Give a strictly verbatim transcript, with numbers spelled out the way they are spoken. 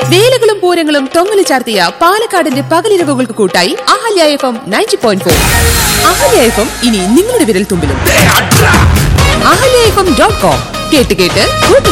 വേലകളും പൂരങ്ങളും തൊങ്ങല് ചാർത്തിയ പാലക്കാടിന്റെ പകലിരവുകൾക്ക് കൂട്ടായി Ahalya F M ninety point four. Ahalya F M ഇനി നിങ്ങളുടെ വിരൽ തുമ്പിലും. Ahalya F M dot com കേട്ട് കേട്ട്